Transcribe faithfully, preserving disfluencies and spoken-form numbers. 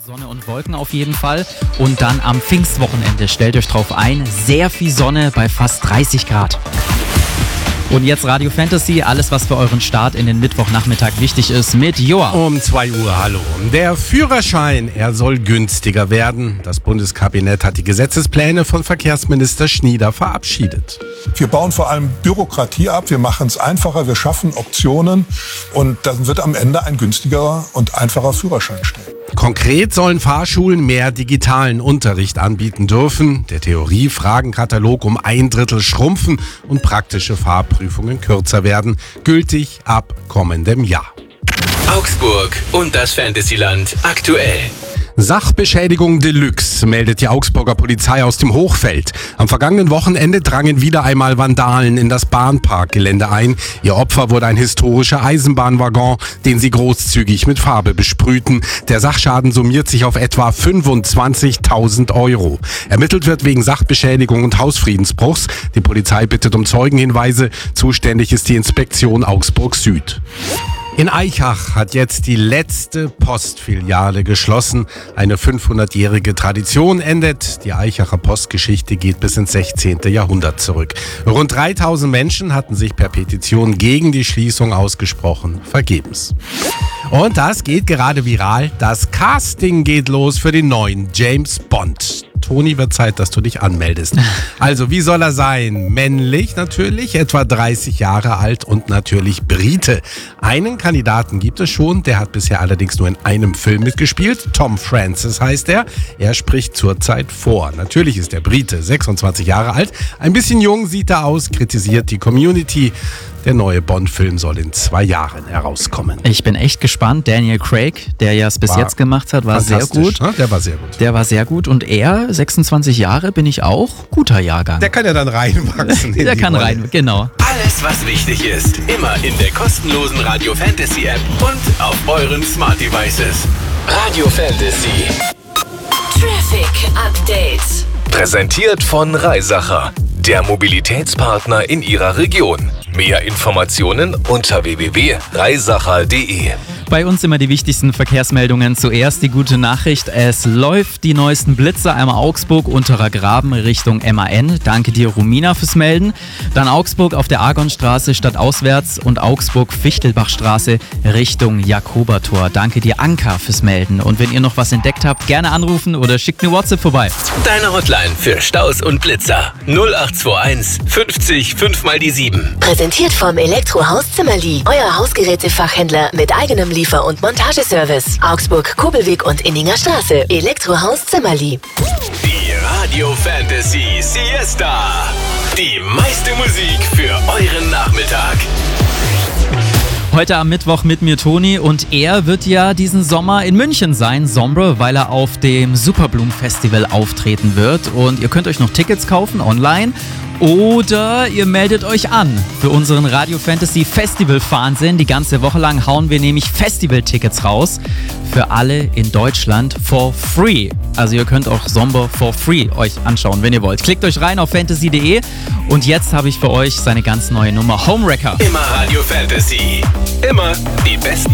Sonne und Wolken auf jeden Fall. Und dann am Pfingstwochenende, stellt euch drauf ein, sehr viel Sonne bei fast dreißig Grad. Und jetzt Radio Fantasy, alles was für euren Start in den Mittwochnachmittag wichtig ist, mit Joa. Um zwei Uhr, hallo. Der Führerschein, er soll günstiger werden. Das Bundeskabinett hat die Gesetzespläne von Verkehrsminister Schnieder verabschiedet. Wir bauen vor allem Bürokratie ab, wir machen es einfacher, wir schaffen Optionen und dann wird am Ende ein günstigerer und einfacher Führerschein stehen. Konkret sollen Fahrschulen mehr digitalen Unterricht anbieten dürfen, der Theorie-Fragenkatalog um ein Drittel schrumpfen und praktische Fahrprüfungen kürzer werden, gültig ab kommendem Jahr. Augsburg und das Fantasyland aktuell. Sachbeschädigung Deluxe, meldet die Augsburger Polizei aus dem Hochfeld. Am vergangenen Wochenende drangen wieder einmal Vandalen in das Bahnparkgelände ein. Ihr Opfer wurde ein historischer Eisenbahnwaggon, den sie großzügig mit Farbe besprühten. Der Sachschaden summiert sich auf etwa fünfundzwanzigtausend Euro. Ermittelt wird wegen Sachbeschädigung und Hausfriedensbruchs. Die Polizei bittet um Zeugenhinweise. Zuständig ist die Inspektion Augsburg Süd. In Aichach hat jetzt die letzte Postfiliale geschlossen. Eine fünfhundertjährige Tradition endet. Die Aichacher Postgeschichte geht bis ins sechzehnten Jahrhundert zurück. Rund dreitausend Menschen hatten sich per Petition gegen die Schließung ausgesprochen. Vergebens. Und das geht gerade viral. Das Casting geht los für den neuen James Bond. Toni, wird Zeit, dass du dich anmeldest. Also, wie soll er sein? Männlich natürlich, etwa dreißig Jahre alt und natürlich Brite. Einen Kandidaten gibt es schon, der hat bisher allerdings nur in einem Film mitgespielt. Tom Francis heißt er. Er spricht zurzeit vor. Natürlich ist der Brite sechsundzwanzig Jahre alt. Ein bisschen jung sieht er aus, kritisiert die Community. Der neue Bond-Film soll in zwei Jahren herauskommen. Ich bin echt gespannt. Daniel Craig, der ja es bis War jetzt gemacht hat, war sehr gut. Ne? Der war sehr gut. Der war sehr gut. Und er, sechsundzwanzig Jahre, bin ich auch, guter Jahrgang. Der kann ja dann reinwachsen. Der kann Rolle. rein, genau. Alles, was wichtig ist, immer in der kostenlosen Radio Fantasy App und auf euren Smart Devices. Radio Fantasy. Traffic Update. Präsentiert von Reisacher, der Mobilitätspartner in Ihrer Region. Mehr Informationen unter w w w punkt reisacher punkt d e. Bei uns immer die wichtigsten Verkehrsmeldungen. Zuerst die gute Nachricht. Es läuft die neuesten Blitzer. Einmal Augsburg, Unterer Graben Richtung M A N. Danke dir, Romina, fürs Melden. Dann Augsburg auf der Argonstraße stadtauswärts und Augsburg-Fichtelbachstraße Richtung Jakobertor. Danke dir, Anka, fürs Melden. Und wenn ihr noch was entdeckt habt, gerne anrufen oder schickt eine WhatsApp vorbei. Deine Hotline für Staus und Blitzer. null acht zwei eins fünfzig fünf mal die sieben. Präsentiert vom Elektrohaus Zimmerli. Euer Hausgerätefachhändler mit eigenem Liefer- und Montageservice. Augsburg, Kobelweg und Inninger Straße. Elektrohaus Zimmerli. Die Radio Fantasy Siesta. Die meiste Musik für euren Nachmittag. Heute am Mittwoch mit mir Toni und er wird ja diesen Sommer in München sein, Sombre, weil er auf dem Superbloom Festival auftreten wird. Und ihr könnt euch noch Tickets kaufen online. Oder ihr meldet euch an für unseren Radio Fantasy Festival Wahnsinn. Die ganze Woche lang hauen wir nämlich Festival-Tickets raus für alle in Deutschland for free. Also ihr könnt auch Somber for free euch anschauen, wenn ihr wollt. Klickt euch rein auf fantasy punkt de und jetzt habe ich für euch seine ganz neue Nummer Homewrecker. Immer Radio Fantasy. Immer die besten